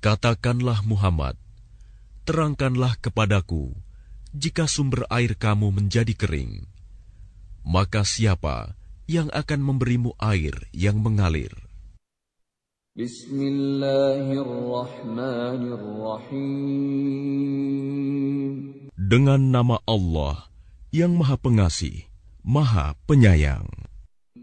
Katakanlah Muhammad, terangkanlah kepadaku, jika sumber air kamu menjadi kering, maka siapa yang akan memberimu air yang mengalir? Bismillahirrahmanirrahim. Dengan nama Allah yang Maha Pengasih, Maha Penyayang.